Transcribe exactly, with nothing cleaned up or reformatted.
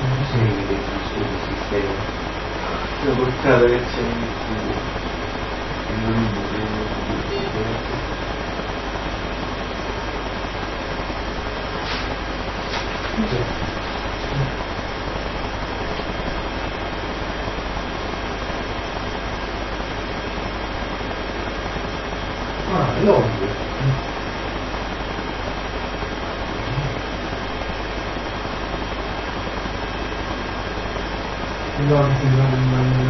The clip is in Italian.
segni del suo sistema. La portata che c'è nel tubo, il volume del ah, è ovvio. No, no, no, no,